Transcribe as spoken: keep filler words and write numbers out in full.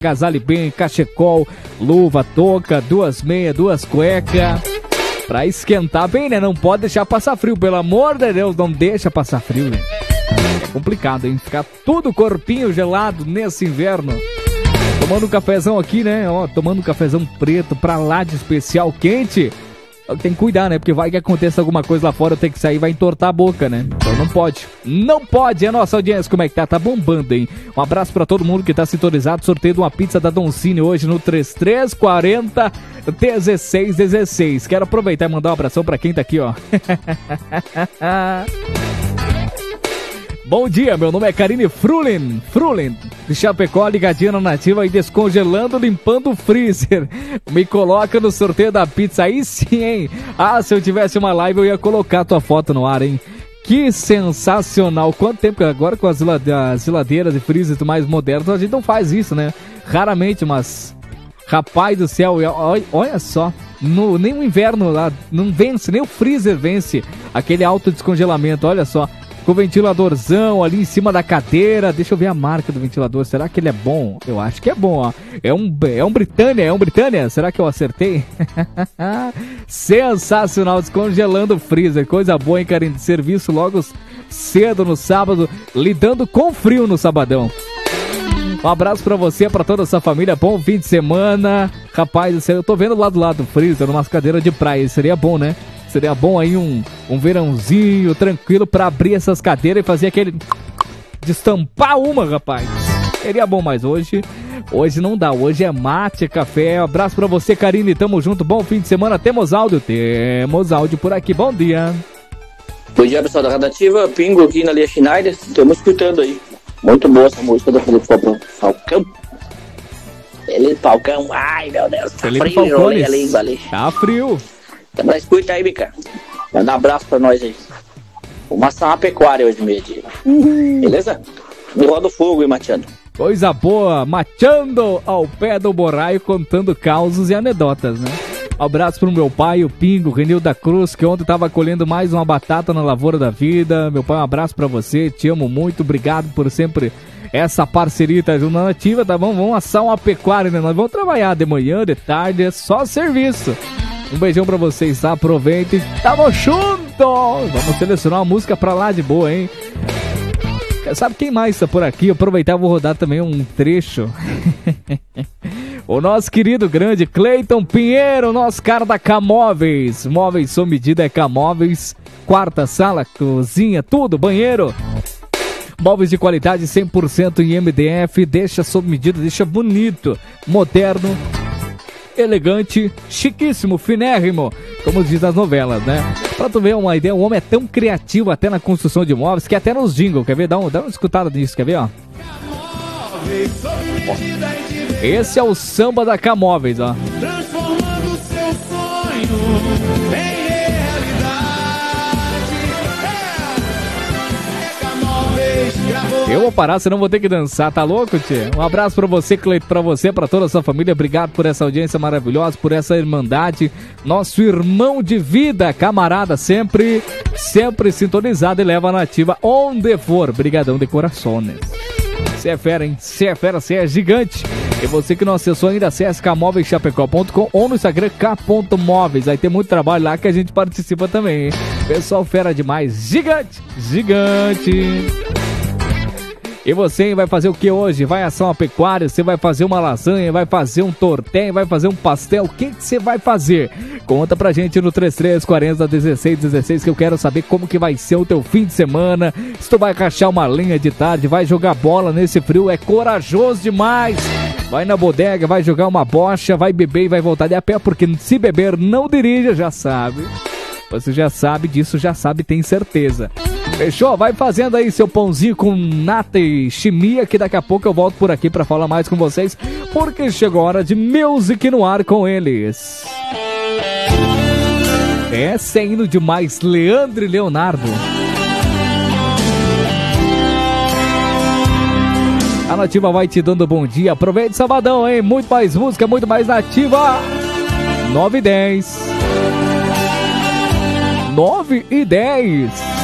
Agasalhe bem, cachecol, luva, touca, duas meias, duas cuecas. Pra esquentar bem, né? Não pode deixar passar frio, pelo amor de Deus, não deixa passar frio, né? É complicado, hein? Ficar tudo corpinho gelado nesse inverno. Tomando um cafezão aqui, né? Ó, tomando um cafezão preto pra lá de especial quente. Tem que cuidar, né? Porque vai que aconteça alguma coisa lá fora, eu tenho que sair e vai entortar a boca, né? Então não pode. Não pode! A nossa audiência, como é que tá? Tá bombando, hein? Um abraço pra todo mundo que tá sintonizado. Sorteio de uma pizza da Doncini hoje no trinta e três quarenta, dezesseis dezesseis. Quero aproveitar e mandar um abração pra quem tá aqui, ó. Bom dia, meu nome é Karine Frulin, Frulin, de Chapecó, ligadinha na Nativa e descongelando, limpando o freezer. Me coloca no sorteio da pizza, aí sim, hein? Ah, se eu tivesse uma live eu ia colocar a tua foto no ar, hein? Que sensacional! Quanto tempo, agora com as geladeiras e freezers mais modernos, a gente não faz isso, né? Raramente, mas... Rapaz do céu, olha só, no, nem o inverno lá, não vence, nem o freezer vence aquele alto descongelamento, olha só. Com o ventiladorzão ali em cima da cadeira. Deixa eu ver a marca do ventilador. Será que ele é bom? Eu acho que é bom, ó. É um, é um Britânia, é um Britânia? Será que eu acertei? Sensacional, descongelando o freezer. Coisa boa, hein, Karine? Serviço logo cedo no sábado, lidando com frio no sabadão. Um abraço pra você, pra toda a sua família. Bom fim de semana. Rapaz, eu tô vendo lá do lado do freezer, numa cadeira de praia. Seria bom, né? Seria bom aí um, um verãozinho tranquilo pra abrir essas cadeiras e fazer aquele... Destampar uma, rapaz. Seria bom, mas hoje... Hoje não dá, hoje é mate, café. Um abraço pra você, Karine. Tamo junto, bom fim de semana. Temos áudio? Temos áudio por aqui, bom dia. Bom dia, pessoal da Radativa. Pingo aqui na Lia Schneider. Estamos escutando aí. Muito boa essa música do Felipe Falcão. Felipe Falcão, ai meu Deus, tá Felipe frio, Falcones. a língua ali. Tá frio. Então, escuta aí, Bica. Manda um abraço pra nós aí. Vamos assar uma pecuária hoje meio-dia. Uhum. Beleza? Me roda o fogo aí, mateando. Coisa boa, mateando ao pé do borraio, contando causos e anedotas, né? Abraço pro meu pai, o Pingo, Renil da Cruz, que ontem tava colhendo mais uma batata na lavoura da vida. Meu pai, um abraço pra você, te amo muito, obrigado por sempre essa parceria tá junto na Nativa, tá bom? Vamos assar uma pecuária, né? Nós vamos trabalhar de manhã, de tarde, é só serviço. Um beijão pra vocês, tá? Aproveitem. Tamo junto! Vamos selecionar uma música pra lá de boa, hein? Sabe quem mais tá por aqui? Aproveitar, vou rodar também um trecho. O nosso querido grande Cleiton Pinheiro, nosso cara da Camóveis. Móveis sob medida é Camóveis. Quarta, sala, cozinha, tudo, banheiro. Móveis de qualidade cem por cento em M D F. Deixa sob medida, deixa bonito, moderno, elegante, chiquíssimo, finérrimo, como diz nas novelas, né? Pra tu ver uma ideia, o homem é tão criativo até na construção de móveis que até nos jingles, quer ver? Dá, um, dá uma escutada nisso, quer ver, ó? Esse é o samba da Camóveis, ó. Transformando seu sonho em realidade. É, é Camóveis, gravou. Eu vou parar, senão vou ter que dançar, tá louco, tio? Um abraço pra você, Cleito, pra você, pra toda a sua família. Obrigado por essa audiência maravilhosa, por essa irmandade. Nosso irmão de vida, camarada, sempre, sempre sintonizado e leva a Nativa onde for. Brigadão de corações. Você é fera, hein? Você é fera, você é gigante. E você que não acessou ainda, acesse camóveis chapecó ponto com ou no Instagram k ponto móveis. Aí tem muito trabalho lá que a gente participa também, hein? Pessoal fera demais. Gigante, gigante. E você, hein, vai fazer o que hoje? Vai assar uma pecuária, você vai fazer uma lasanha, vai fazer um torté, vai fazer um pastel. O que que você vai fazer? Conta pra gente no trinta e três quarenta, dezesseis dezesseis que eu quero saber como que vai ser o teu fim de semana. Se tu vai rachar uma lenha de tarde, vai jogar bola nesse frio, é corajoso demais. Vai na bodega, vai jogar uma bocha, vai beber e vai voltar de a pé, porque se beber não dirija, já sabe. Você já sabe disso, já sabe, tem certeza. Fechou? Vai fazendo aí seu pãozinho com nata e chimia, que daqui a pouco eu volto por aqui pra falar mais com vocês, porque chegou a hora de Music no ar com eles. É, saindo demais, Leandro e Leonardo. A Nativa vai te dando bom dia. Aproveite sabadão, hein? Muito mais música, muito mais Nativa. nove e dez. nove e dez.